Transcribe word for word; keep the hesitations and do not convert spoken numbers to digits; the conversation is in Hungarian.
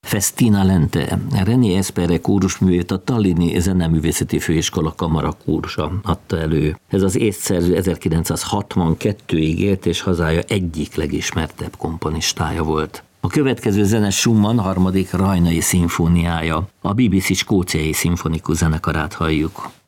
Festina Lente, René Espere kórusművét a Tallini Zeneművészeti Főiskola kamarakórsa adta elő. Ez az észszerző ezerkilencszázhatvankettőig élt, és hazája egyik legismertebb komponistája volt. A következő zene Schumann harmadik rajnai szimfóniája, a bé bé cé skóciai szimfonikus zenekarát halljuk.